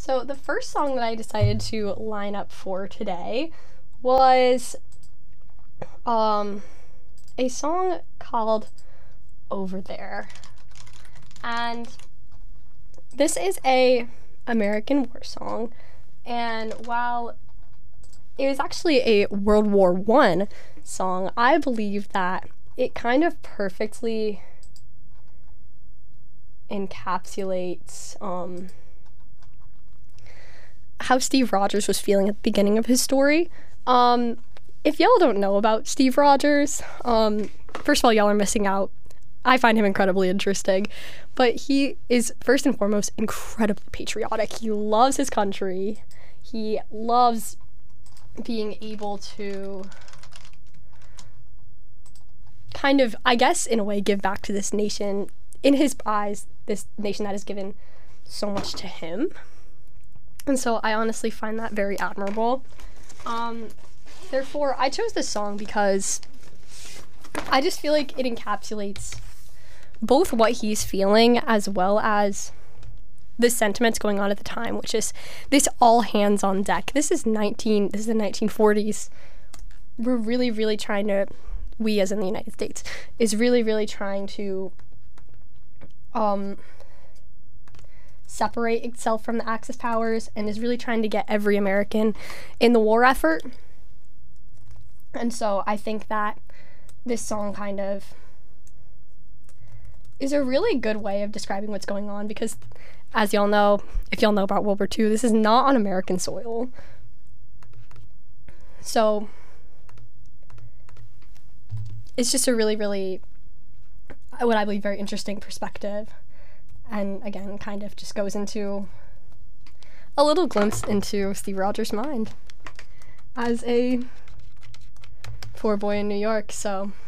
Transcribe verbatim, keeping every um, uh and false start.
So the first song that I decided to line up for today was um, a song called Over There. And this is a American war song. And while it was actually a World War One song, I believe that it kind of perfectly encapsulates um, how Steve Rogers was feeling at the beginning of his story. Um, if y'all don't know about Steve Rogers, um, first of all, y'all are missing out. I find him incredibly interesting, but he is first and foremost incredibly patriotic. He loves his country. He loves being able to kind of, I guess, in a way, give back to this nation. In his eyes, this nation that has given so much to him. And so I honestly find that very admirable. Um, therefore, I chose this song because I just feel like it encapsulates both what he's feeling as well as the sentiments going on at the time, which is this all hands on deck. This is nineteen this is the nineteen forties. We're really, really trying to, we as in the United States, is really, really trying to um separate itself from the Axis powers and is really trying to get every American in the war effort. And so I think that this song kind of is a really good way of describing what's going on because, as y'all know, if y'all know about World War Two, this is not on American soil. So it's just a really, really, what I believe, very interesting perspective. And again, kind of just goes into a little glimpse into Steve Rogers' mind as a poor boy in New York. So